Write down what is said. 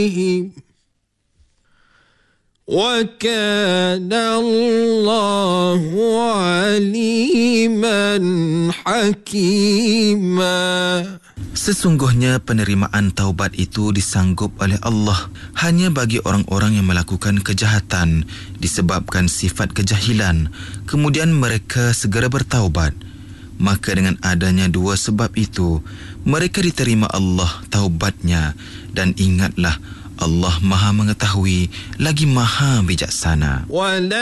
وَكَانَ اللَّهُ عَلِيمًا حَكِيمًا. Sesungguhnya penerimaan taubat itu disanggup oleh Allah hanya bagi orang-orang yang melakukan kejahatan disebabkan sifat kejahilan, kemudian mereka segera bertaubat. Maka dengan adanya dua sebab itu, mereka diterima Allah taubatnya, dan ingatlah Allah Maha mengetahui lagi Maha bijaksana.